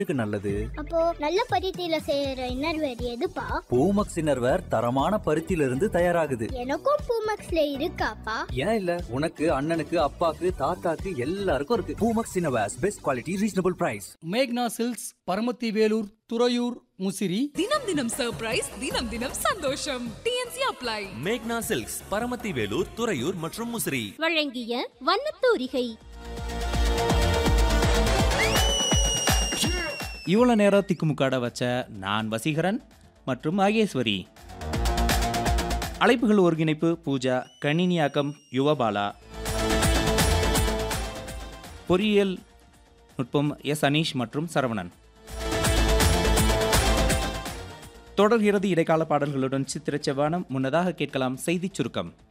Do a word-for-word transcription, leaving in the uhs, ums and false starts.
இதுக்கு நல்லது. அப்போ நல்ல பருத்தியில செய்யற இன்னர்வேர் எதுப்பா? பூமக்ஸ் இன்னர்வேர் தரமான பருத்தியில இருந்து தயாராகுது. எனக்கும் பூமக்ஸ்ல இருக்காப்பா? ஏன் இல்ல, உனக்கு அண்ணனுக்கு அப்பாக்கு தாத்தாக்கு எல்லாருக்கும் இருக்கு. Poomex innerwear, best quality, reasonable price. மேக்னா சில்க்ஸ், பரமத்தி வேலூர், துறையூர், முசிறி. தினம் தினம் சர்ப்ரைஸ், தினம் தினம் சந்தோஷம். DNC apply. மேக்னா சில்க்ஸ், பரமத்தி வேலூர், துறையூர் மற்றும் முசிறி. வழங்கிய வண்ணத்தூரிகை. இவ்வளோ நேரம் திக்குமுக்காட வச்ச நான் வசீகரன் மற்றும் மகேஸ்வரி. அழைப்புகள் ஒருங்கிணைப்பு பூஜா, கணினியாக்கம் யுவபாலா, பொறியியல் நுட்பம் எஸ் அனீஷ் மற்றும் சரவணன். தொடர்கிறது இடைக்கால பாடல்களுடன் சித்திர செவ்வானம். முன்னதாக கேட்கலாம் செய்திச் சுருக்கம்.